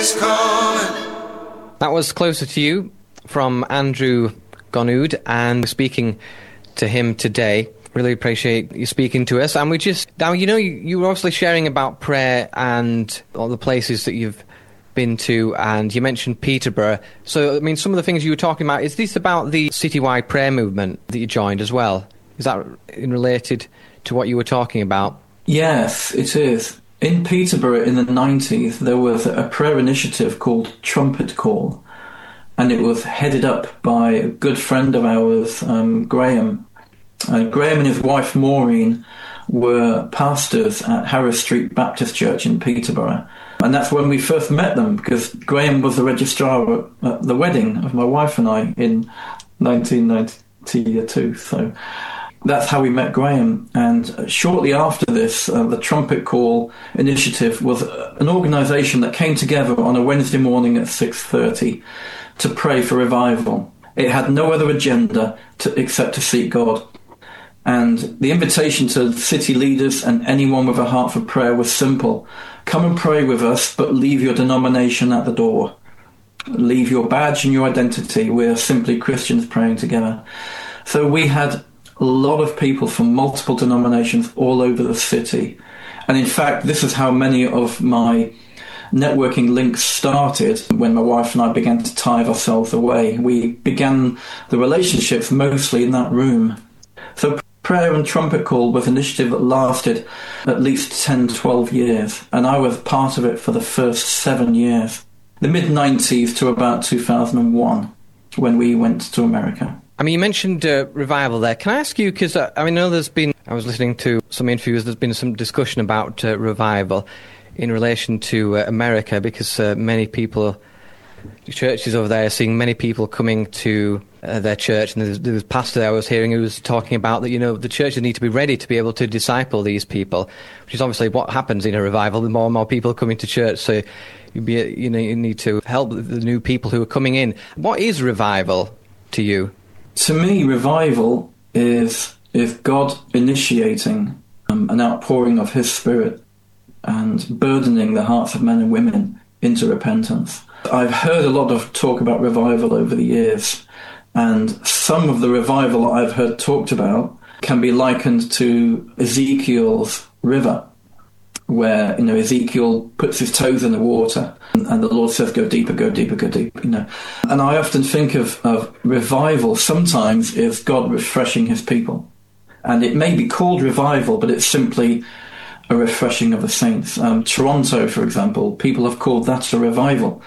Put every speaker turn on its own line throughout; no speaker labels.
That was Closer to You from Andrew Gonood, and speaking to him today. Really appreciate you speaking to us. And we just, now, you were obviously sharing about prayer and all the places that you've been to, and you mentioned Peterborough. So, I mean, some of the things you were talking about, is this about the citywide prayer movement that you joined as well? Is that related to what you were talking about?
Yes, it is. In Peterborough in the 90s, there was a prayer initiative called Trumpet Call, and it was headed up by a good friend of ours, Graham. Graham and his wife Maureen were pastors at Harris Street Baptist Church in Peterborough. And that's when we first met them, because Graham was the registrar at the wedding of my wife and I in 1992. So that's how we met Graham. And shortly after this, the Trumpet Call initiative was an organisation that came together on a Wednesday morning at 6:30 to pray for revival. It had no other agenda except to seek God. And the invitation to city leaders and anyone with a heart for prayer was simple. Come and pray with us, but leave your denomination at the door. Leave your badge and your identity. We're simply Christians praying together. So we had a lot of people from multiple denominations all over the city. And in fact, this is how many of my networking links started when my wife and I began to tithe ourselves away. We began the relationships mostly in that room. So Prayer and Trumpet Call was an initiative that lasted at least 10, 12 years, and I was part of it for the first 7 years, the mid-90s to about 2001, when we went to America.
I mean, you mentioned revival there. Can I ask you, because I know I was listening to some interviews, there's been some discussion about revival in relation to America, because many people, churches over there, are seeing many people coming to their church, and there was a pastor there I was hearing who was talking about that, the churches need to be ready to be able to disciple these people, which is obviously what happens in a revival, the more and more people coming to church, so you need to help the new people who are coming in. What is revival to you?
To me, revival is God initiating an outpouring of his Spirit and burdening the hearts of men and women into repentance. I've heard a lot of talk about revival over the years, and some of the revival I've heard talked about can be likened to Ezekiel's river, where Ezekiel puts his toes in the water and the Lord says, go deeper, go deeper, go deeper. And I often think of revival sometimes is God refreshing his people. And it may be called revival, but it's simply a refreshing of the saints. Toronto, for example, people have called that a revival.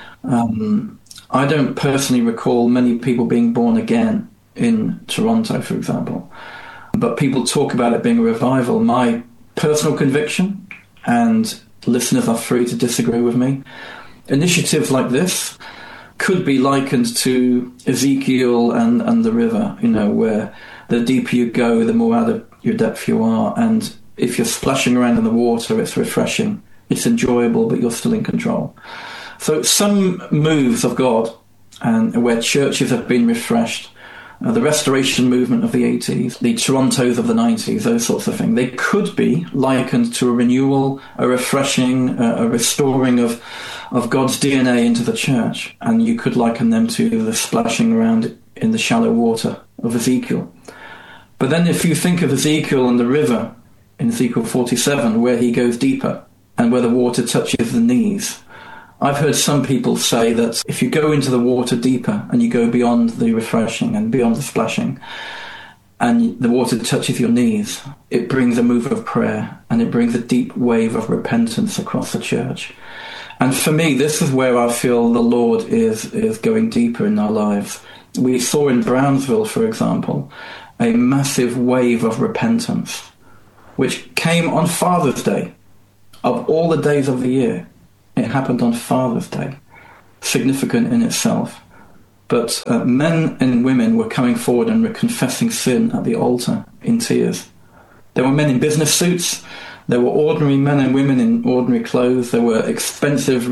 I don't personally recall many people being born again in Toronto, for example. But people talk about it being a revival. My personal conviction, and listeners are free to disagree with me, initiatives like this could be likened to Ezekiel and the river, where the deeper you go, the more out of your depth you are. And if you're splashing around in the water, it's refreshing, it's enjoyable, but you're still in control. So some moves of God, and where churches have been refreshed, the restoration movement of the 80s, the Torontos of the 90s, those sorts of things, they could be likened to a renewal, a refreshing, a restoring of God's DNA into the church. And you could liken them to the splashing around in the shallow water of Ezekiel. But then if you think of Ezekiel and the river in Ezekiel 47, where he goes deeper and where the water touches the knees, I've heard some people say that if you go into the water deeper and you go beyond the refreshing and beyond the splashing, and the water touches your knees, it brings a move of prayer and it brings a deep wave of repentance across the church. And for me, this is where I feel the Lord is going deeper in our lives. We saw in Brownsville, for example, a massive wave of repentance, which came on Father's Day. Of all the days of the year, it happened on Father's Day, significant in itself. But men and women were coming forward and were confessing sin at the altar in tears. There were men in business suits. There were ordinary men and women in ordinary clothes. There were expensive